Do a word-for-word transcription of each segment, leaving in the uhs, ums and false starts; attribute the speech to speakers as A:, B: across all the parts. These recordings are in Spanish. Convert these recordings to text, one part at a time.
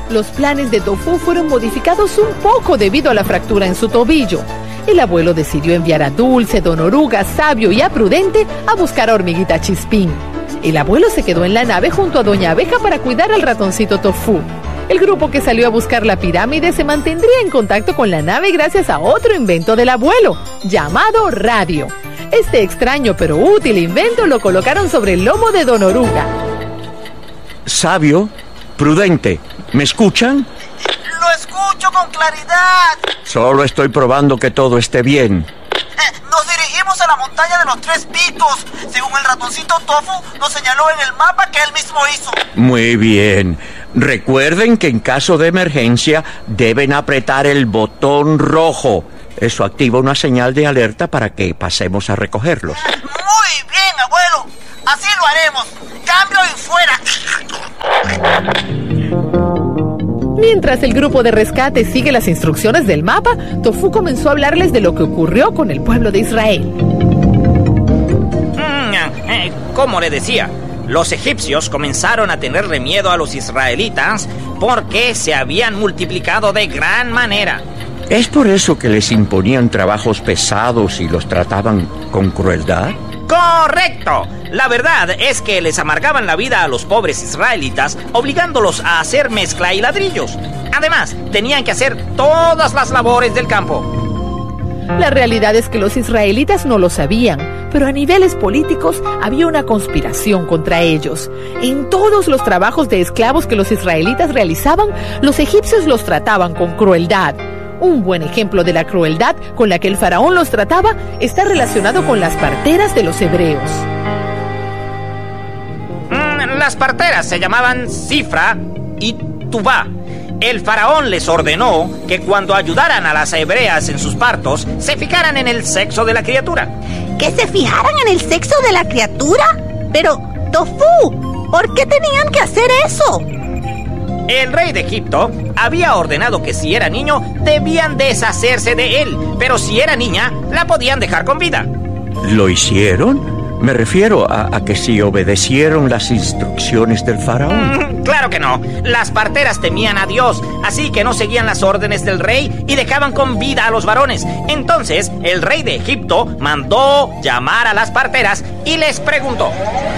A: Los planes de Tofu fueron modificados un poco debido a la fractura en su tobillo. El abuelo decidió enviar a Dulce, Don Oruga, Sabio y a Prudente a buscar a Hormiguita Chispín. El abuelo se quedó en la nave junto a Doña Abeja para cuidar al ratoncito Tofu. El grupo que salió a buscar la pirámide se mantendría en contacto con la nave gracias a otro invento del abuelo, llamado radio. Este extraño pero útil invento lo colocaron sobre el lomo de Don Oruga.
B: Sabio, Prudente, ¿me escuchan?
C: ¡Lo escucho con claridad!
B: Solo estoy probando que todo esté bien.
C: Eh, nos dirigimos a la montaña de los tres picos, según el ratoncito Tofu nos señaló en el mapa que él mismo hizo.
B: Muy bien. Recuerden que en caso de emergencia deben apretar el botón rojo. Eso activa una señal de alerta para que pasemos a recogerlos.
C: Muy bien, abuelo. Así lo haremos. Cambio y fuera.
A: Mientras el grupo de rescate sigue las instrucciones del mapa, Tofu comenzó a hablarles de lo que ocurrió con el pueblo de Israel.
D: Mm, eh, como le decía, los egipcios comenzaron a tenerle miedo a los israelitas porque se habían multiplicado de gran manera.
B: ¿Es por eso que les imponían trabajos pesados y los trataban con crueldad?
D: ¡Correcto! La verdad es que les amargaban la vida a los pobres israelitas, obligándolos a hacer mezcla y ladrillos. Además, tenían que hacer todas las labores del campo.
A: La realidad es que los israelitas no lo sabían, pero a niveles políticos había una conspiración contra ellos. En todos los trabajos de esclavos que los israelitas realizaban, los egipcios los trataban con crueldad. Un buen ejemplo de la crueldad con la que el faraón los trataba está relacionado con las parteras de los hebreos.
D: Mm, las parteras se llamaban Cifra y Tubá. El faraón les ordenó que cuando ayudaran a las hebreas en sus partos, se fijaran en el sexo de la criatura.
E: ¿Que se fijaran en el sexo de la criatura? Pero, Tofu, ¿por qué tenían que hacer eso?
D: El rey de Egipto había ordenado que si era niño, debían deshacerse de él, pero si era niña, la podían dejar con vida.
B: ¿Lo hicieron? Me refiero a, a que si obedecieron las instrucciones del faraón.
D: Mm, claro que no. Las parteras temían a Dios, así que no seguían las órdenes del rey y dejaban con vida a los varones. Entonces, el rey de Egipto mandó llamar a las parteras y les preguntó: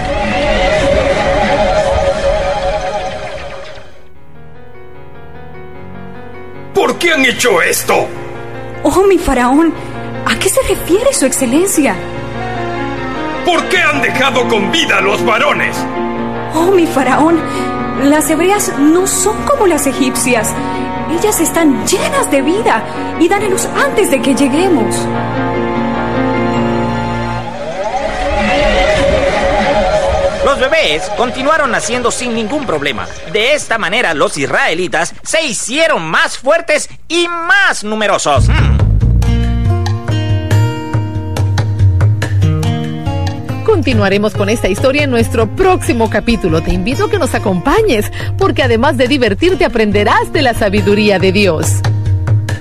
F: ¿por qué han hecho esto?
G: Oh, mi faraón, ¿a qué se refiere su excelencia?
F: ¿Por qué han dejado con vida a los varones?
G: Oh, mi faraón, las hebreas no son como las egipcias. Ellas están llenas de vida y dan a luz antes de que lleguemos.
D: Los bebés continuaron naciendo sin ningún problema. De esta manera, los israelitas se hicieron más fuertes y más numerosos. Mm.
A: Continuaremos con esta historia en nuestro próximo capítulo. Te invito a que nos acompañes, porque además de divertirte, aprenderás de la sabiduría de Dios.